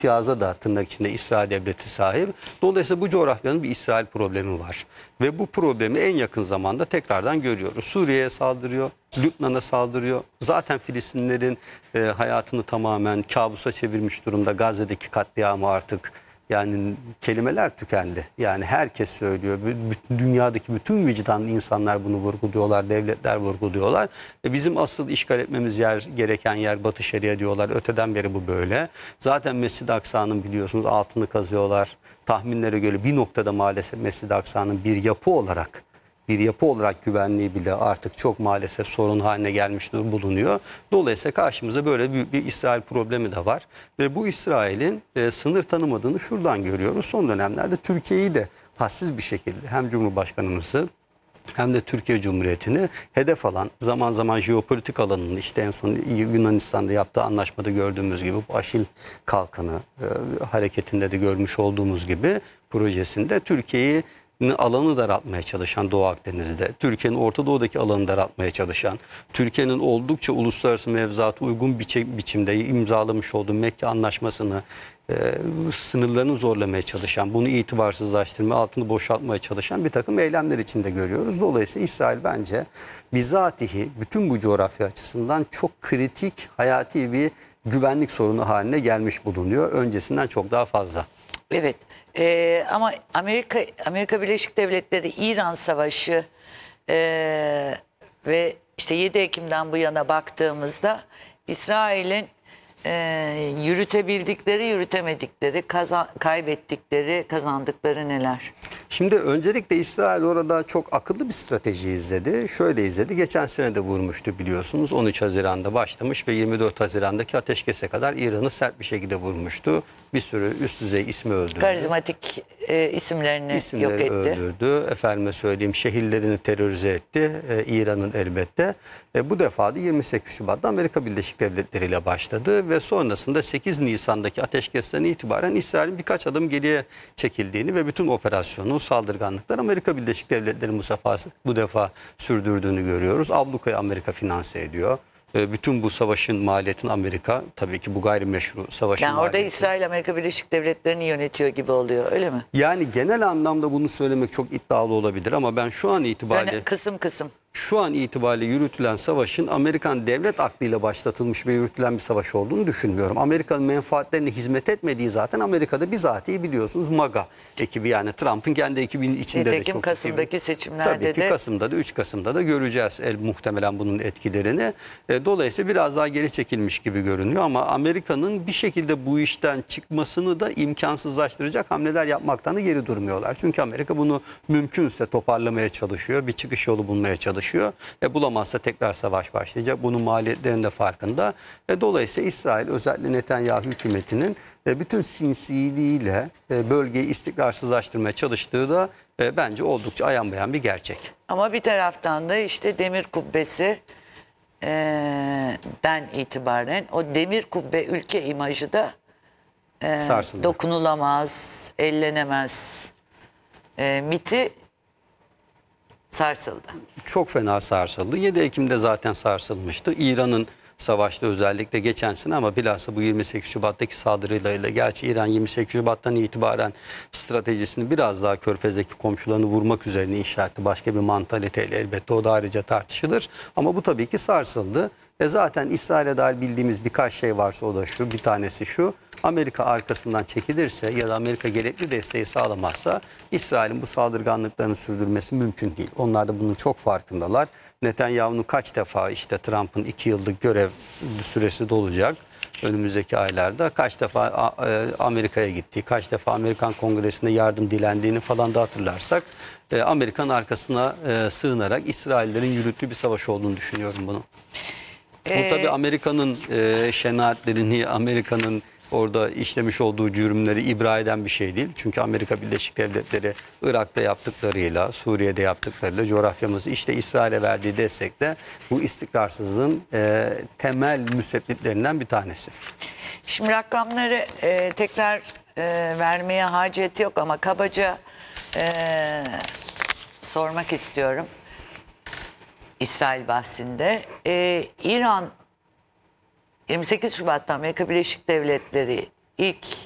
imtiyaza da tırnak içinde İsrail devleti sahip. Dolayısıyla bu coğrafyanın bir İsrail problemi var. Ve bu problemi en yakın zamanda tekrardan görüyoruz. Suriye'ye saldırıyor, Lübnan'a saldırıyor. Zaten Filistinlerin hayatını tamamen kabusa çevirmiş durumda. Gazze'deki katliamı artık yani kelimeler tükendi. Yani herkes söylüyor. Dünyadaki bütün vicdanlı insanlar bunu vurguluyorlar. Devletler vurguluyorlar. Bizim asıl işgal etmemiz gereken yer Batı Şeria diyorlar. Öteden beri bu böyle. Zaten Mescid-i Aksa'nın biliyorsunuz altını kazıyorlar. Tahminlere göre bir noktada maalesef Mescid-i Aksa'nın bir yapı olarak güvenliği bile artık çok maalesef sorun haline gelmiş bulunuyor. Dolayısıyla karşımıza böyle büyük bir İsrail problemi de var. Ve bu İsrail'in sınır tanımadığını şuradan görüyoruz. Son dönemlerde Türkiye'yi de hassiz bir şekilde hem Cumhurbaşkanımızı hem de Türkiye Cumhuriyeti'ni hedef alan, zaman zaman jeopolitik alanını işte en son Yunanistan'da yaptığı anlaşmada gördüğümüz gibi bu Aşil Kalkanı hareketinde de görmüş olduğumuz gibi projesinde Türkiye'yi alanı daraltmaya çalışan Doğu Akdeniz'de, Türkiye'nin Orta Doğu'daki alanı daraltmaya çalışan, Türkiye'nin oldukça uluslararası mevzuata uygun biçimde imzalamış olduğu Mekke Anlaşması'nı sınırlarını zorlamaya çalışan, bunu itibarsızlaştırma, altını boşaltmaya çalışan bir takım eylemler içinde görüyoruz. Dolayısıyla İsrail bence bizatihi bütün bu coğrafya açısından çok kritik, hayati bir güvenlik sorunu haline gelmiş bulunuyor. Öncesinden çok daha fazla. Evet. Ama Amerika Birleşik Devletleri İran Savaşı ve işte 7 Ekim'den bu yana baktığımızda İsrail'in yürütebildikleri, yürütemedikleri, kaybettikleri, kazandıkları neler? Şimdi öncelikle İsrail orada çok akıllı bir strateji izledi. Şöyle izledi. Geçen sene de vurmuştu biliyorsunuz. 13 Haziran'da başlamış ve 24 Haziran'daki ateşkese kadar İran'ı sert bir şekilde vurmuştu. Bir sürü üst düzey ismi öldürdü. Karizmatik isimlerini yok etti. Öldürdü. Efendime söyleyeyim şehirlerini terörize etti. İran'ın elbette. Bu defa da 28 Şubat'ta Amerika Birleşik Devletleri ile başladı ve sonrasında 8 Nisan'daki ateşkesten itibaren İsrail'in birkaç adım geriye çekildiğini ve bütün operasyonu, saldırganlıklar Amerika Birleşik Devletleri bu defa sürdürdüğünü görüyoruz. Abluka'yı Amerika finanse ediyor. Bütün bu savaşın maliyetini Amerika, tabii ki bu gayrimeşru savaşın yani orada maliyeti. İsrail Amerika Birleşik Devletleri'ni yönetiyor gibi oluyor, öyle mi? Yani genel anlamda bunu söylemek çok iddialı olabilir ama ben şu an itibariyle... Yani kısım kısım. Şu an itibariyle yürütülen savaşın Amerikan devlet aklıyla başlatılmış ve yürütülen bir savaş olduğunu düşünmüyorum. Amerika'nın menfaatlerine hizmet etmediği zaten Amerika'da bizatihi biliyorsunuz MAGA ekibi, yani Trump'ın kendi ekibinin içinde de Nitekim çok Kasım'daki seçimlerde tabii ki de Kasım'da da 3 Kasım'da da göreceğiz muhtemelen bunun etkilerini. Dolayısıyla biraz daha geri çekilmiş gibi görünüyor ama Amerika'nın bir şekilde bu işten çıkmasını da imkansızlaştıracak hamleler yapmaktan da geri durmuyorlar. Çünkü Amerika bunu mümkünse toparlamaya çalışıyor, bir çıkış yolu bulmaya çalışıyor. Bulamazsa tekrar savaş başlayacak. Bunun maliyetlerinin de farkında. Dolayısıyla İsrail, özellikle Netanyahu hükümetinin bütün sinsiliğiyle bölgeyi istikrarsızlaştırmaya çalıştığı da bence oldukça ayan beyan bir gerçek. ama bir taraftan da işte demir kubbesi den itibaren o demir kubbe ülke imajı da Sarsıldı. dokunulamaz, ellenemez miti sarsıldı. Çok fena sarsıldı. 7 Ekim'de zaten sarsılmıştı. İran'ın savaşta özellikle geçen sene ama bilhassa bu 28 Şubat'taki saldırılarıyla, gerçi İran 28 Şubat'tan itibaren stratejisini biraz daha Körfez'deki komşularını vurmak üzerine inşa etti. Başka bir mantaliteyle elbette, o da ayrıca tartışılır. Ama bu tabii ki sarsıldı. Zaten İsrail'e dair bildiğimiz birkaç şey varsa o da şu, bir tanesi şu: Amerika arkasından çekilirse ya da Amerika gerekli desteği sağlamazsa İsrail'in bu saldırganlıklarını sürdürmesi mümkün değil. Onlar da bunun çok farkındalar. Netanyahu'nun kaç defa işte Trump'ın 2 yıllık görev süresi dolacak önümüzdeki aylarda, kaç defa Amerika'ya gittiği, kaç defa Amerikan Kongresi'nde yardım dilendiğini falan da hatırlarsak Amerika'nın arkasına sığınarak İsraillerin yürüttüğü bir savaş olduğunu düşünüyorum bunu. Bu tabii Amerika'nın şenaatlerini, Amerika'nın orada işlemiş olduğu cürümleri ibra eden bir şey değil. Çünkü Amerika Birleşik Devletleri Irak'ta yaptıklarıyla, Suriye'de yaptıklarıyla, coğrafyamızı işte İsrail'e verdiği destekle bu istikrarsızlığın temel müsebbiplerinden bir tanesi. Şimdi rakamları tekrar vermeye hacet yok ama kabaca sormak istiyorum. İsrail bahsinde İran 28 Şubat'ta Amerika Birleşik Devletleri ilk